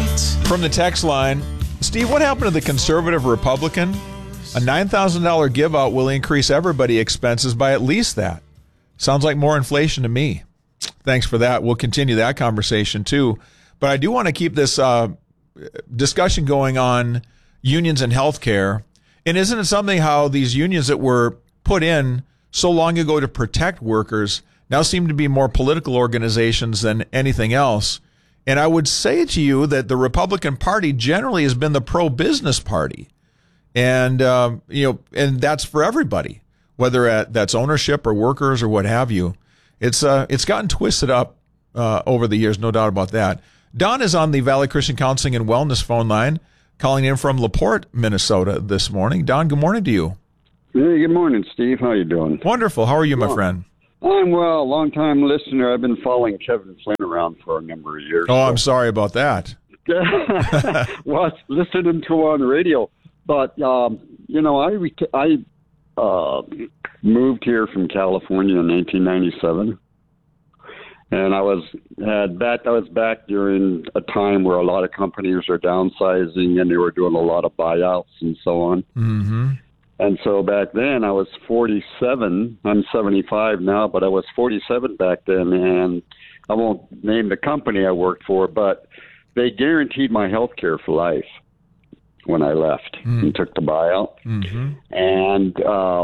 From the text line, Steve, what happened to the conservative Republican? A $9,000 give out will increase everybody's expenses by at least that. Sounds like more inflation to me. Thanks for that. We'll continue that conversation too. But I do want to keep this discussion going on unions and healthcare. And isn't it something how these unions that were put in so long ago to protect workers now seem to be more political organizations than anything else? And I would say to you that the Republican Party generally has been the pro-business party. And, and that's for everybody, whether that's ownership or workers or what have you. It's gotten twisted up over the years, no doubt about that. Don is on the Valley Christian Counseling and Wellness phone line, calling in from LaPorte, Minnesota this morning. Don, good morning to you. Hey, good morning, Steve. How you doing? Wonderful. How are you, my friend? I'm well. Long-time listener. I've been following Kevin Flynn around for a number of years. Oh, so. I'm sorry about that. Well, I listened to him on the radio. But, I moved here from California in 1997. And I was back during a time where a lot of companies were downsizing and they were doing a lot of buyouts and so on. Mm-hmm. And so back then I was 47. I'm 75 now, but I was 47 back then. And I won't name the company I worked for, but they guaranteed my health care for life when I left and took the buyout. Mm-hmm. And,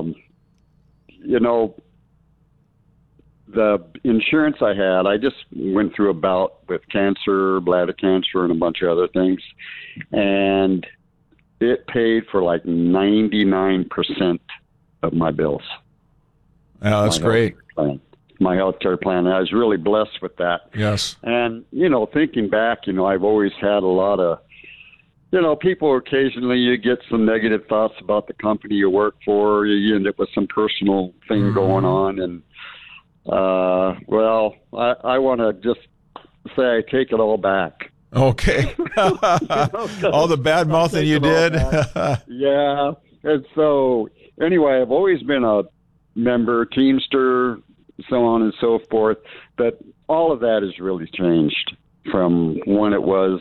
the insurance I had, I just went through a bout with cancer, bladder cancer, and a bunch of other things. And it paid for like 99% of my bills. Oh, that's great. My healthcare plan. I was really blessed with that. Yes. And, thinking back, I've always had a lot of, people occasionally you get some negative thoughts about the company you work for. You end up with some personal thing going on. And, I want to just say I take it all back. Okay. All the bad mouthing you did. Yeah. And so, anyway, I've always been a member, Teamster, so on and so forth. But all of that has really changed from when it was,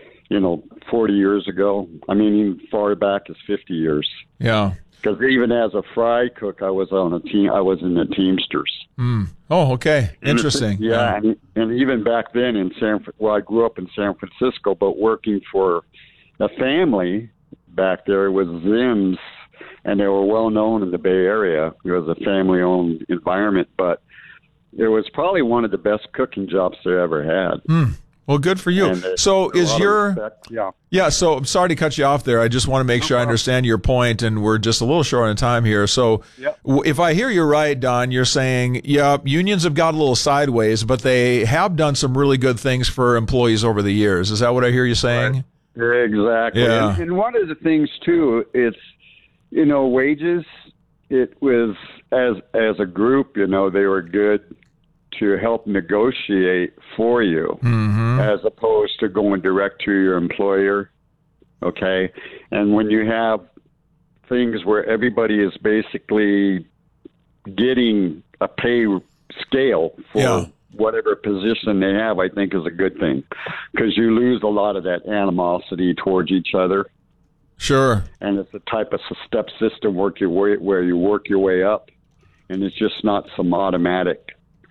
40 years ago. I mean, even far back as 50 years. Yeah. Because even as a fry cook, I was on a team. I was in the Teamsters. Mm. Oh, okay. Interesting. Yeah, and even back then I grew up in San Francisco, but working for a family back there was Zim's, and they were well known in the Bay Area. It was a family-owned environment, but it was probably one of the best cooking jobs they ever had. Mm. Well, good for you. So is your so I'm sorry to cut you off there. I just want to make sure I understand your point, and we're just a little short on time here. So if I hear you right, Don, you're saying, unions have got a little sideways, but they have done some really good things for employees over the years. Is that what I hear you saying? Right. Exactly. Yeah. And one of the things, too, it's, wages, it was, as a group, they were good to help negotiate for you, as opposed to going direct to your employer. Okay. And when you have things where everybody is basically getting a pay scale for whatever position they have, I think is a good thing, because you lose a lot of that animosity towards each other. Sure. And it's a type of step system where you work your way up, and it's just not some automatic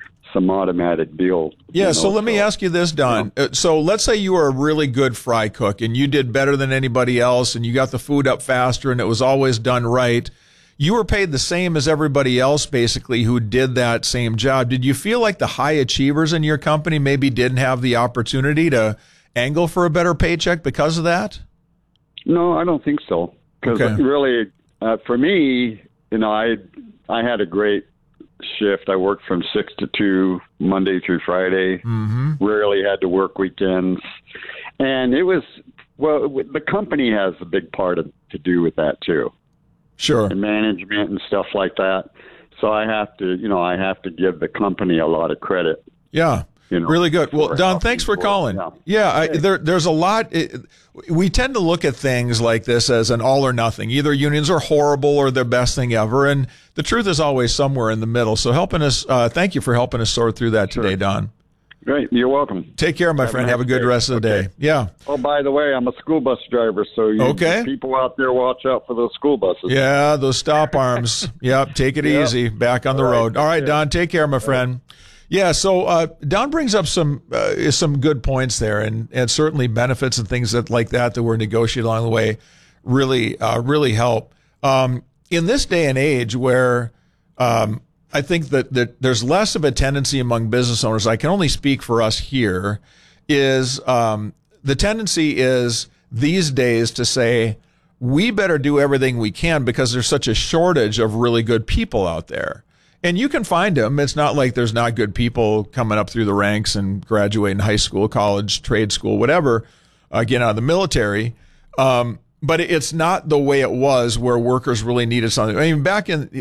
deal. Yeah, so let me ask you this, Don. So let's say you were a really good fry cook and you did better than anybody else and you got the food up faster and it was always done right. You were paid the same as everybody else, basically, who did that same job. Did you feel like the high achievers in your company maybe didn't have the opportunity to angle for a better paycheck because of that? No, I don't think so. Because really, for me, I had a great shift. I worked from 6 to 2 Monday through Friday. Rarely had to work weekends, and it was the company has a big part to do with that too. Sure, and management and stuff like that. So I have to give the company a lot of credit. Yeah. Really good. Well, Don, thanks for calling. There's a lot. We tend to look at things like this as an all or nothing. Either unions are horrible or the best thing ever, and the truth is always somewhere in the middle. So thank you for helping us sort through that today, Don. Great. You're welcome. Take care, my friend. Have a good rest of the day. Yeah. Oh, by the way, I'm a school bus driver, so people out there watch out for those school buses. Yeah, those stop arms. Yep, take it easy. Back on the road. All right, Don, take care, my friend. Yeah, so Don brings up some good points there, and certainly benefits and things like that we're negotiating along the way really help. In this day and age where I think that there's less of a tendency among business owners, I can only speak for us here, is the tendency is these days to say, we better do everything we can because there's such a shortage of really good people out there. And you can find them. It's not like there's not good people coming up through the ranks and graduating high school, college, trade school, whatever, getting out of the military. But it's not the way it was where workers really needed something. I mean, back in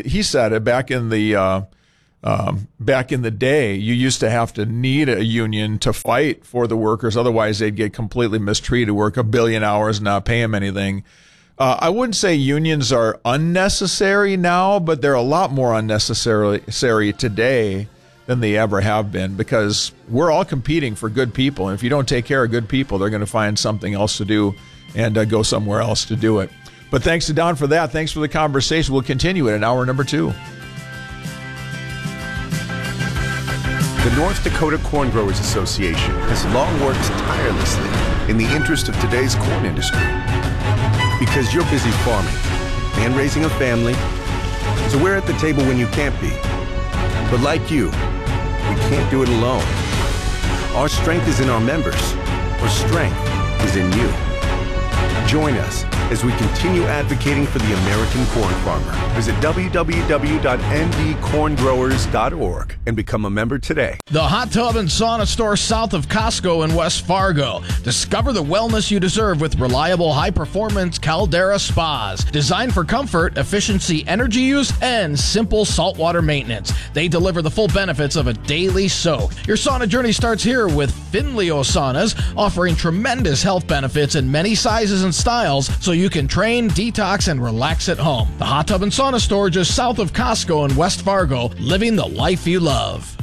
the day, you used to have to need a union to fight for the workers. Otherwise, they'd get completely mistreated, work a billion hours, not pay them anything. I wouldn't say unions are unnecessary now, but they're a lot more unnecessary today than they ever have been because we're all competing for good people. And if you don't take care of good people, they're going to find something else to do and go somewhere else to do it. But thanks to Don for that. Thanks for the conversation. We'll continue it in hour number 2. The North Dakota Corn Growers Association has long worked tirelessly in the interest of today's corn industry. Because you're busy farming and raising a family, so we're at the table when you can't be. But like you, we can't do it alone. Our strength is in our members. Our strength is in you. Join us as we continue advocating for the American corn farmer. Visit www.ndcorngrowers.org and become a member today. The Hot Tub and Sauna Store south of Costco in West Fargo. Discover the wellness you deserve with reliable, high-performance Caldera spas. Designed for comfort, efficiency, energy use, and simple saltwater maintenance. They deliver the full benefits of a daily soak. Your sauna journey starts here with Finleo Saunas, offering tremendous health benefits in many sizes and styles so you can train, detox, and relax at home. The Hot Tub and Sauna Store just south of Costco in West Fargo, living the life you love.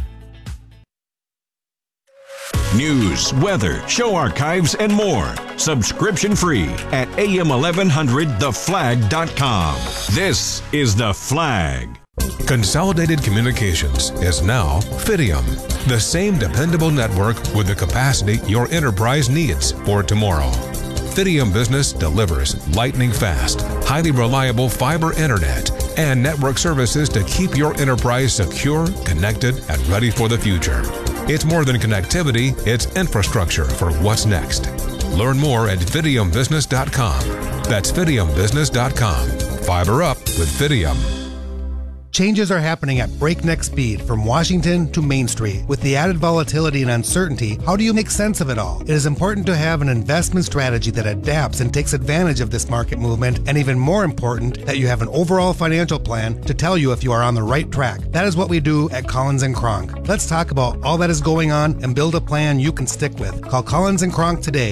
News, weather, show archives, and more. Subscription free at AM1100theflag.com. This is The Flag. Consolidated Communications is now Fidium, the same dependable network with the capacity your enterprise needs for tomorrow. Fidium Business delivers lightning fast, highly reliable fiber internet and network services to keep your enterprise secure, connected, and ready for the future. It's more than connectivity, it's infrastructure for what's next. Learn more at fidiumbusiness.com. That's fidiumbusiness.com. Fiber up with Fidium. Changes are happening at breakneck speed from Washington to Main Street. With the added volatility and uncertainty, how do you make sense of it all? It is important to have an investment strategy that adapts and takes advantage of this market movement, and even more important, that you have an overall financial plan to tell you if you are on the right track. That is what we do at Collins & Kronk. Let's talk about all that is going on and build a plan you can stick with. Call Collins & Kronk today,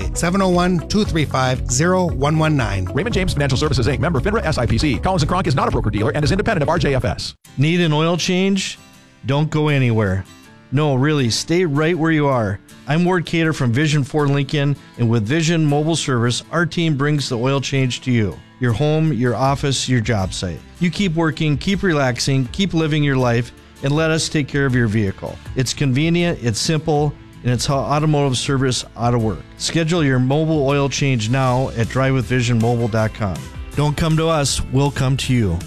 701-235-0119. Raymond James Financial Services, Inc., member FINRA SIPC. Collins & Kronk is not a broker-dealer and is independent of RJFS. Need an oil change? Don't go anywhere. No, really, stay right where you are. I'm Ward Cater from Vision Ford Lincoln, and with Vision Mobile Service, our team brings the oil change to you. Your home, your office, your job site. You keep working, keep relaxing, keep living your life, and let us take care of your vehicle. It's convenient, it's simple, and it's how automotive service ought to work. Schedule your mobile oil change now at drivewithvisionmobile.com. Don't come to us, we'll come to you.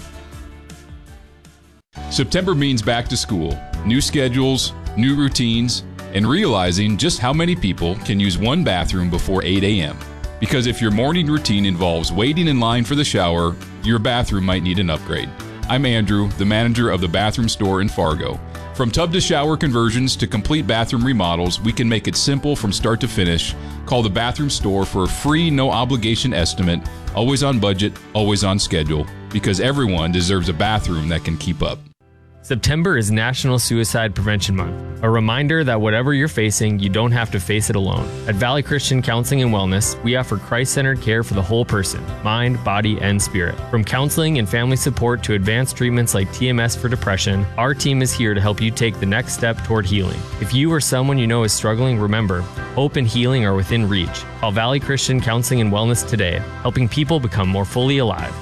September means back to school, new schedules, new routines, and realizing just how many people can use one bathroom before 8 a.m. Because if your morning routine involves waiting in line for the shower, your bathroom might need an upgrade. I'm Andrew, the manager of the Bathroom Store in Fargo. From tub to shower conversions to complete bathroom remodels, we can make it simple from start to finish. Call the Bathroom Store for a free, no-obligation estimate, always on budget, always on schedule, because everyone deserves a bathroom that can keep up. September is National Suicide Prevention Month, a reminder that whatever you're facing, you don't have to face it alone. At Valley Christian Counseling and Wellness, we offer Christ-centered care for the whole person, mind, body, and spirit. From counseling and family support to advanced treatments like TMS for depression, our team is here to help you take the next step toward healing. If you or someone you know is struggling, remember, hope and healing are within reach. Call Valley Christian Counseling and Wellness today, helping people become more fully alive.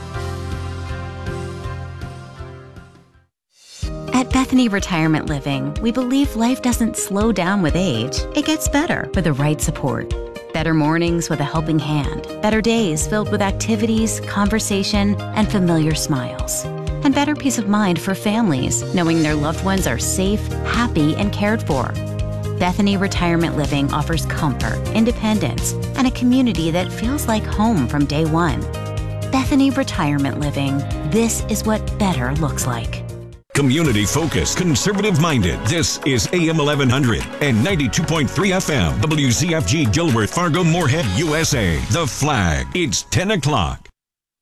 At Bethany Retirement Living, we believe life doesn't slow down with age. It gets better with the right support. Better mornings with a helping hand. Better days filled with activities, conversation, and familiar smiles. And better peace of mind for families, knowing their loved ones are safe, happy, and cared for. Bethany Retirement Living offers comfort, independence, and a community that feels like home from day one. Bethany Retirement Living. This is what better looks like. Community focused, conservative minded. This is AM 1100 and 92.3 FM. WZFG Gilbert, Fargo, Moorhead, USA. The Flag. It's 10 o'clock.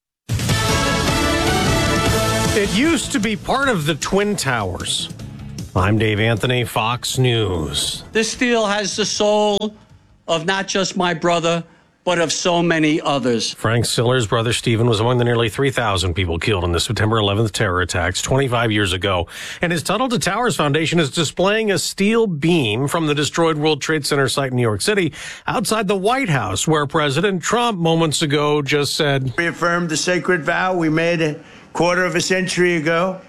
It used to be part of the Twin Towers. I'm Dave Anthony, Fox News. This steel has the soul of not just my brother, but of so many others. Frank Siller's brother Stephen was among the nearly 3,000 people killed in the September 11th terror attacks 25 years ago. And his Tunnel to Towers Foundation is displaying a steel beam from the destroyed World Trade Center site in New York City outside the White House, where President Trump moments ago just said, reaffirmed the sacred vow we made a quarter of a century ago.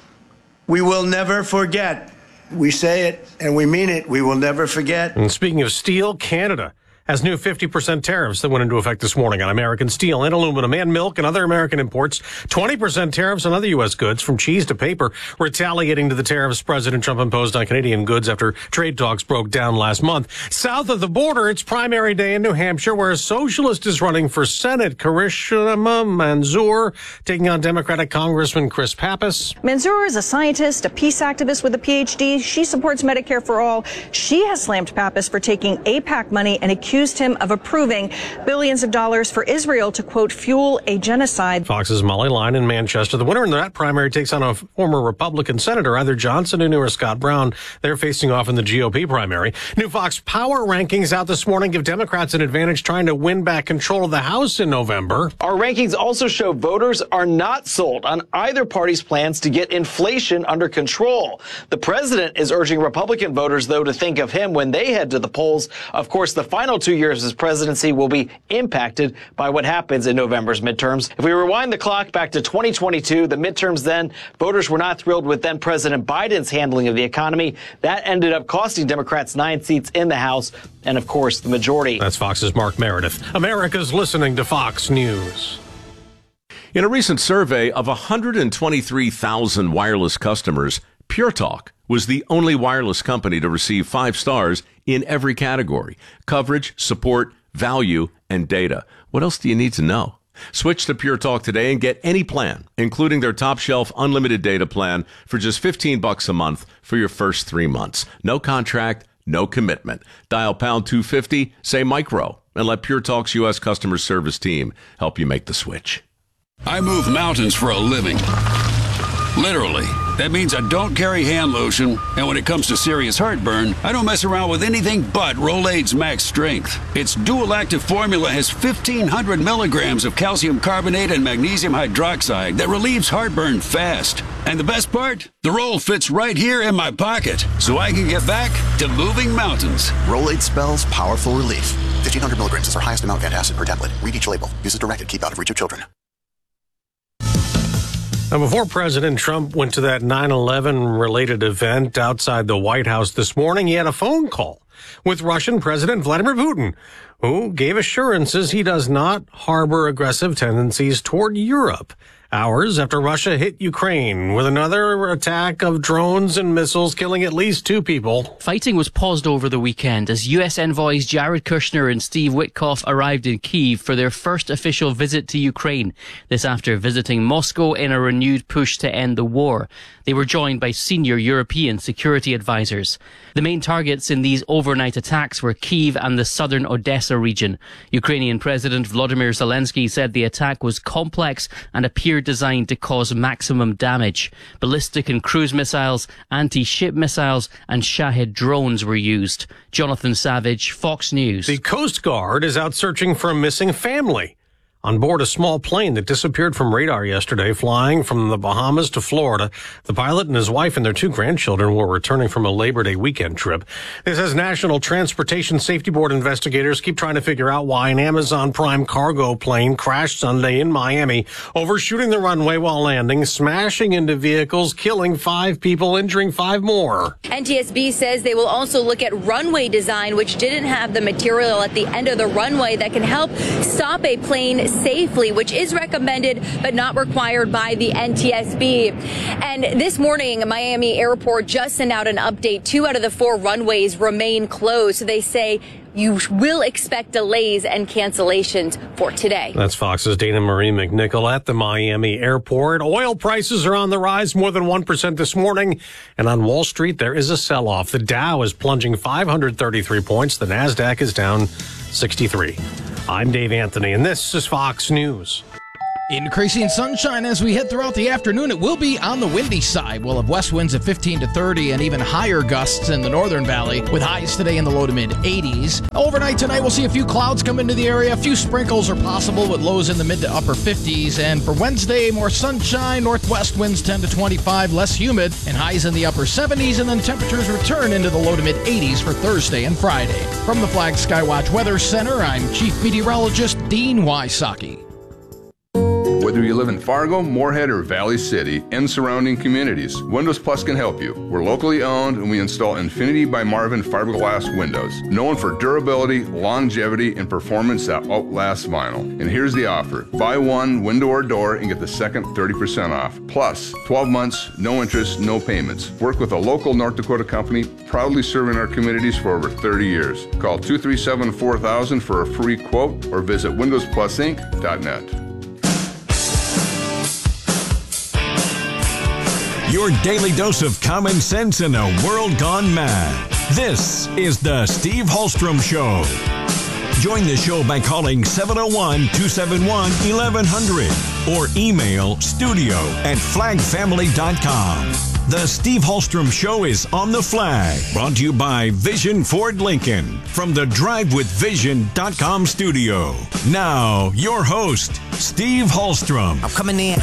We will never forget. We say it and we mean it. We will never forget. And speaking of steel, Canada has new 50% tariffs that went into effect this morning on American steel and aluminum and milk and other American imports. 20% tariffs on other U.S. goods, from cheese to paper, retaliating to the tariffs President Trump imposed on Canadian goods after trade talks broke down last month. South of the border, it's primary day in New Hampshire, where a socialist is running for Senate. Karishma Manzoor taking on Democratic Congressman Chris Pappas. Manzoor is a scientist, a peace activist with a PhD. She supports Medicare for all. She has slammed Pappas for taking AIPAC money and accused him of approving billions of dollars for Israel to, quote, fuel a genocide. Fox's Molly Line in Manchester. The winner in that primary takes on a former Republican senator, either Johnson or Scott Brown. They're facing off in the GOP primary. New Fox Power rankings out this morning give Democrats an advantage trying to win back control of the House in November. Our rankings also show voters are not sold on either party's plans to get inflation under control. The president is urging Republican voters, though, to think of him when they head to the polls. Of course, the final 2 years of his presidency will be impacted by what happens in November's midterms. If we rewind the clock back to 2022, the midterms then, voters were not thrilled with then President Biden's handling of the economy. That ended up costing Democrats 9 seats in the House and, of course, the majority. That's Fox's Mark Meredith. America's listening to Fox News. In a recent survey of 123,000 wireless customers, Pure Talk was the only wireless company to receive 5 stars in every category: coverage, support, value, and data. What else do you need to know? Switch to Pure Talk today and get any plan, including their top shelf unlimited data plan, for just $15 a month for your first 3 months. No contract, no commitment. Dial pound 250, say micro, and let Pure Talk's U.S. customer service team help you make the switch. I move mountains for a living. Literally. That means I don't carry hand lotion, and when it comes to serious heartburn, I don't mess around with anything but Rolaids Max Strength. Its dual active formula has 1,500 milligrams of calcium carbonate and magnesium hydroxide that relieves heartburn fast. And the best part? The roll fits right here in my pocket, so I can get back to moving mountains. Rolaids spells powerful relief. 1,500 milligrams is our highest amount of antacid per tablet. Read each label. Use as directed. Keep out of reach of children. Now, before President Trump went to that 9/11 related event outside the White House this morning, he had a phone call with Russian President Vladimir Putin, who gave assurances he does not harbor aggressive tendencies toward Europe. Hours after Russia hit Ukraine with another attack of drones and missiles, killing at least 2 people. Fighting was paused over the weekend as U.S. envoys Jared Kushner and Steve Witkoff arrived in Kyiv for their first official visit to Ukraine. This after visiting Moscow in a renewed push to end the war. They were joined by senior European security advisors. The main targets in these over overnight attacks were Kyiv and the southern Odessa region. Ukrainian President Volodymyr Zelensky said the attack was complex and appeared designed to cause maximum damage. Ballistic and cruise missiles, anti-ship missiles and Shahed drones were used. Jonathan Savage, Fox News. The Coast Guard is out searching for a missing family on board a small plane that disappeared from radar yesterday, flying from the Bahamas to Florida. The pilot and his wife and their 2 grandchildren were returning from a Labor Day weekend trip. This as National Transportation Safety Board investigators keep trying to figure out why an Amazon Prime cargo plane crashed Sunday in Miami, overshooting the runway while landing, smashing into vehicles, killing 5 people, injuring 5 more. NTSB says they will also look at runway design, which didn't have the material at the end of the runway that can help stop a plane safely, which is recommended but not required by the NTSB. And this morning, Miami Airport just sent out an update. 2 out of the 4 runways remain closed. So they say you will expect delays and cancellations for today. That's Fox's Dana Marie McNichol at the Miami Airport. Oil prices are on the rise more than 1% this morning. And on Wall Street, there is a sell-off. The Dow is plunging 533 points. The NASDAQ is down 63. I'm Dave Anthony, and this is Fox News. Increasing sunshine as we head throughout the afternoon. It will be on the windy side. We'll have west winds of 15 to 30 and even higher gusts in the northern valley with highs today in the low to mid 80s. Overnight tonight, we'll see a few clouds come into the area. A few sprinkles are possible with lows in the mid to upper 50s. And for Wednesday, more sunshine, northwest winds 10 to 25, less humid, and highs in the upper 70s. And then temperatures return into the low to mid 80s for Thursday and Friday. From the Flag Skywatch Weather Center, I'm Chief Meteorologist Dean Wysocki. Whether you live in Fargo, Moorhead, or Valley City and surrounding communities, Windows Plus can help you. We're locally owned and we install Infinity by Marvin fiberglass windows, known for durability, longevity, and performance that outlasts vinyl. And here's the offer. Buy one window or door and get the second 30% off. Plus, 12 months, no interest, no payments. Work with a local North Dakota company proudly serving our communities for over 30 years. Call 237-4000 for a free quote or visit windowsplusinc.net. Your daily dose of common sense in a world gone mad. This is the Steve Hallstrom Show. Join the show by calling 701-271-1100 or email studio@flagfamily.com. The Steve Hallstrom Show is on the Flag, brought to you by Vision Ford Lincoln from the DriveWithVision.com studio. Now, your host, Steve Hallstrom. I'm coming in.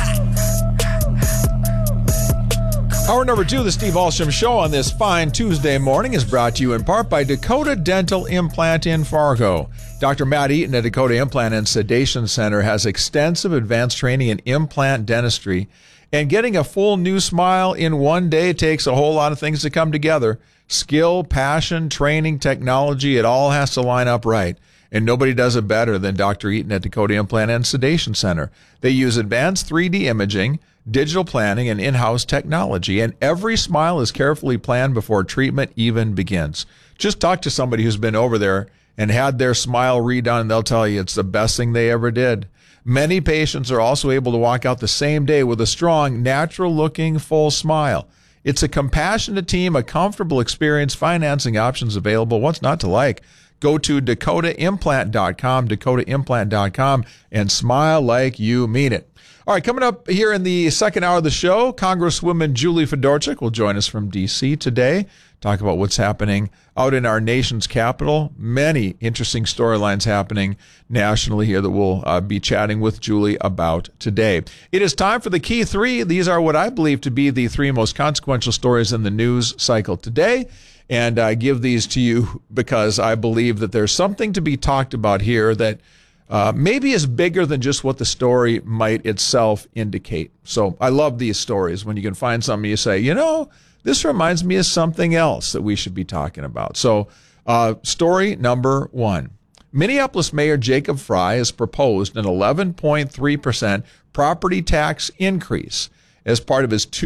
Hour number 2 of the Steve Hallstrom Show on this fine Tuesday morning is brought to you in part by Dakota Dental Implant in Fargo. Dr. Matt Eaton at Dakota Implant and Sedation Center has extensive advanced training in implant dentistry, and getting a full new smile in one day takes a whole lot of things to come together. Skill, passion, training, technology, it all has to line up right. And nobody does it better than Dr. Eaton at Dakota Implant and Sedation Center. They use advanced 3D imaging, digital planning, and in-house technology, and every smile is carefully planned before treatment even begins. Just talk to somebody who's been over there and had their smile redone, and they'll tell you it's the best thing they ever did. Many patients are also able to walk out the same day with a strong, natural-looking, full smile. It's a compassionate team, a comfortable experience, financing options available. What's not to like? Go to DakotaImplant.com, DakotaImplant.com, and smile like you mean it. All right, coming up here in the second hour of the show, Congresswoman Julie Fedorchuk will join us from D.C. today, talk about what's happening out in our nation's capital. Many interesting storylines happening nationally here that we'll be chatting with Julie about today. It is time for the Key 3. These are what I believe to be the 3 most consequential stories in the news cycle today. And I give these to you because I believe that there's something to be talked about here that maybe is bigger than just what the story might itself indicate. So I love these stories when you can find something you say, you know, this reminds me of something else that we should be talking about. So story number 1. Minneapolis Mayor Jacob Frey has proposed an 11.3% property tax increase as part of his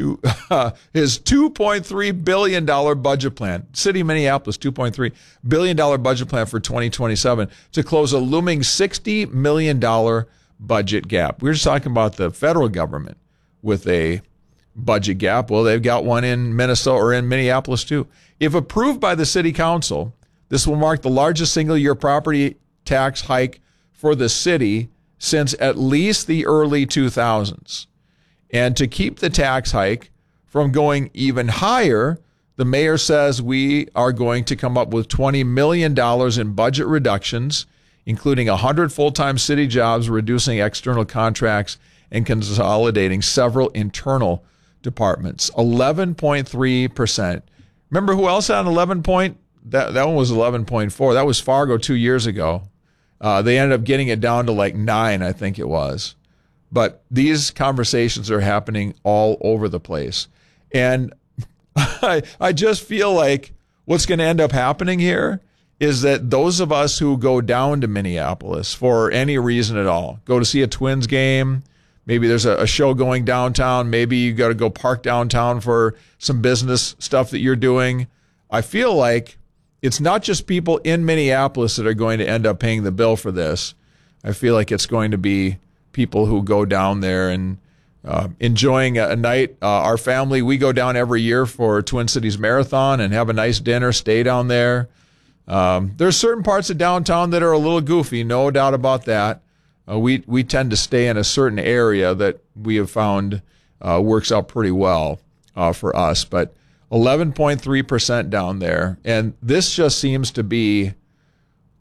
$2.3 billion budget plan. City of Minneapolis, $2.3 billion budget plan for 2027 to close a looming $60 million budget gap. We were just talking about the federal government with a budget gap. Well, they've got one in Minnesota or in Minneapolis too. If approved by the city council, This will mark the largest single-year property tax hike for the city since at least the early 2000s. And to keep the tax hike from going even higher, the mayor says we are going to come up with $20 million in budget reductions, including 100 full-time city jobs, reducing external contracts, and consolidating several internal departments. 11.3%. Remember who else had an 11 point? That one was 11.4. That was Fargo 2 years ago. They ended up getting it down to like 9, I think it was. But these conversations are happening all over the place. And I just feel like what's going to end up happening here is that those of us who go down to Minneapolis for any reason at all, go to see a Twins game, maybe there's a show going downtown, maybe you got to go park downtown for some business stuff that you're doing. I feel like it's not just people in Minneapolis that are going to end up paying the bill for this. I feel like it's going to be people who go down there and enjoying a night. Our family, we go down every year for Twin Cities Marathon and have a nice dinner, stay down there. There's certain parts of downtown that are a little goofy, no doubt about that. We tend to stay in a certain area that we have found works out pretty well for us. But 11.3% down there. And this just seems to be